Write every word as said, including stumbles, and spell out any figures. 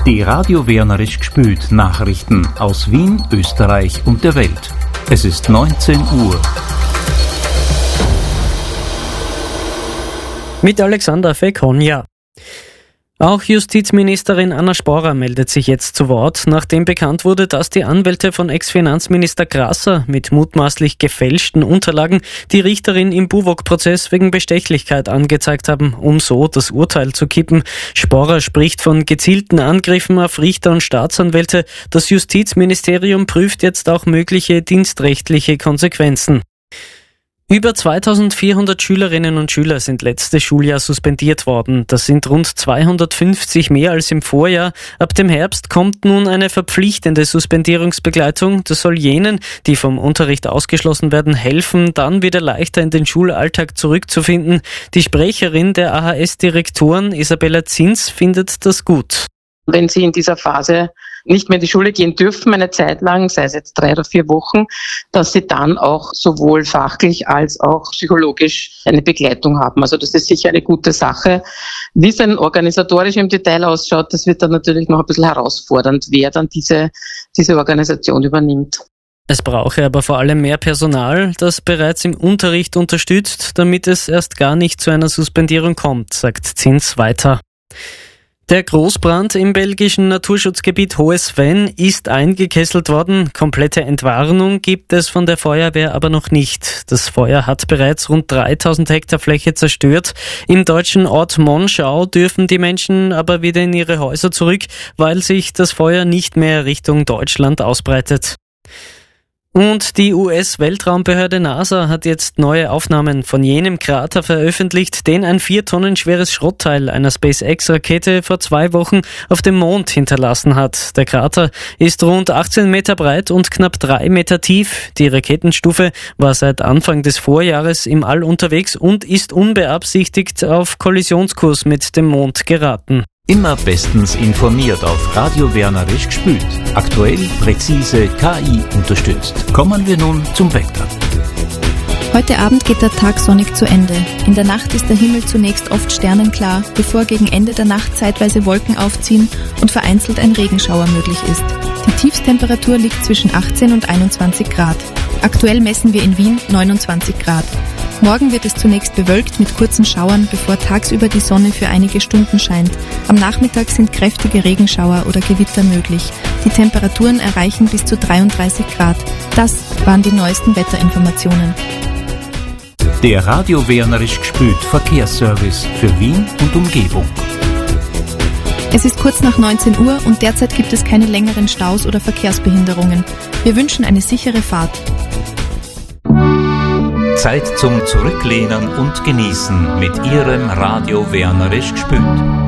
Die Radio Wernerisch gspült Nachrichten aus Wien, Österreich und der Welt. Es ist neunzehn Uhr. Mit Alexander Fekonja. Auch Justizministerin Anna Sporer meldet sich jetzt zu Wort, nachdem bekannt wurde, dass die Anwälte von Ex-Finanzminister Grasser mit mutmaßlich gefälschten Unterlagen die Richterin im Buwok-Prozess wegen Bestechlichkeit angezeigt haben, um so das Urteil zu kippen. Sporer spricht von gezielten Angriffen auf Richter und Staatsanwälte. Das Justizministerium prüft jetzt auch mögliche dienstrechtliche Konsequenzen. Über zweitausendvierhundert Schülerinnen und Schüler sind letztes Schuljahr suspendiert worden. Das sind rund zweihundertfünfzig mehr als im Vorjahr. Ab dem Herbst kommt nun eine verpflichtende Suspendierungsbegleitung. Das soll jenen, die vom Unterricht ausgeschlossen werden, helfen, dann wieder leichter in den Schulalltag zurückzufinden. Die Sprecherin der A H S-Direktoren, Isabella Zins, findet das gut. Wenn sie in dieser Phase nicht mehr in die Schule gehen dürfen, eine Zeit lang, sei es jetzt drei oder vier Wochen, dass sie dann auch sowohl fachlich als auch psychologisch eine Begleitung haben. Also das ist sicher eine gute Sache. Wie es dann organisatorisch im Detail ausschaut, das wird dann natürlich noch ein bisschen herausfordernd, wer dann diese, diese Organisation übernimmt. Es brauche aber vor allem mehr Personal, das bereits im Unterricht unterstützt, damit es erst gar nicht zu einer Suspendierung kommt, sagt Zins weiter. Der Großbrand im belgischen Naturschutzgebiet Hohe Sven ist eingekesselt worden. Komplette Entwarnung gibt es von der Feuerwehr aber noch nicht. Das Feuer hat bereits rund dreitausend Hektar Fläche zerstört. Im deutschen Ort Monschau dürfen die Menschen aber wieder in ihre Häuser zurück, weil sich das Feuer nicht mehr Richtung Deutschland ausbreitet. Und die U S-Weltraumbehörde NASA hat jetzt neue Aufnahmen von jenem Krater veröffentlicht, den ein vier Tonnen schweres Schrottteil einer SpaceX-Rakete vor zwei Wochen auf dem Mond hinterlassen hat. Der Krater ist rund achtzehn Meter breit und knapp drei Meter tief. Die Raketenstufe war seit Anfang des Vorjahres im All unterwegs und ist unbeabsichtigt auf Kollisionskurs mit dem Mond geraten. Immer bestens informiert auf Radio Wernerisch gspült. Aktuell, präzise, K I unterstützt. Kommen wir nun zum Wetter. Heute Abend geht der Tag sonnig zu Ende. In der Nacht ist der Himmel zunächst oft sternenklar, bevor gegen Ende der Nacht zeitweise Wolken aufziehen und vereinzelt ein Regenschauer möglich ist. Die Tiefstemperatur liegt zwischen achtzehn und einundzwanzig Grad. Aktuell messen wir in Wien neunundzwanzig Grad. Morgen wird es zunächst bewölkt mit kurzen Schauern, bevor tagsüber die Sonne für einige Stunden scheint. Am Nachmittag sind kräftige Regenschauer oder Gewitter möglich. Die Temperaturen erreichen bis zu dreiunddreißig Grad. Das waren die neuesten Wetterinformationen. Der Radio Wernerisch gspült Verkehrsservice für Wien und Umgebung. Es ist kurz nach neunzehn Uhr und derzeit gibt es keine längeren Staus oder Verkehrsbehinderungen. Wir wünschen eine sichere Fahrt. Zeit zum Zurücklehnen und Genießen mit Ihrem Radio Wernerisch gspült.